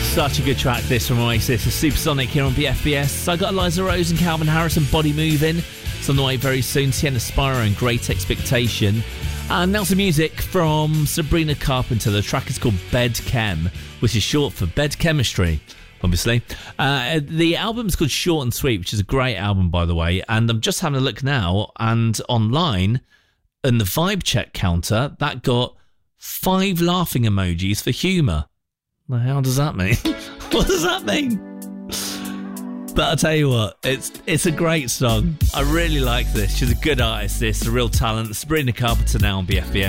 Such a good track, this from Oasis. It's Supersonic here on BFBS. So I got Eliza Rose and Calvin Harris and Body Moving. It's on the way very soon. Sienna Spiro and Great Expectation. And now some music from Sabrina Carpenter. The track is called Bed Chem, which is short for Bed Chemistry, obviously. The album's called Short and Sweet, which is a great album, by the way. And I'm just having a look now, and online, in the vibe check counter, that got 5 laughing emojis for humour. The hell does that mean? What does that mean? But I'll tell you what, it's a great song. I really like this. She's a good artist, this, a real talent. Sabrina Carpenter now on BFBS.